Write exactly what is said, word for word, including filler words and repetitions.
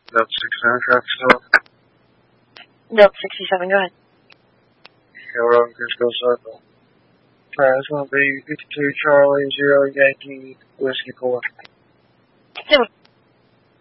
Delta sixty-seven, traffic stop. Delta sixty-seven, go ahead. Yeah, we're on Crisco Circle. Alright, it's going to be fifty-two Charlie, zero Yankee, Whiskey four. Zero.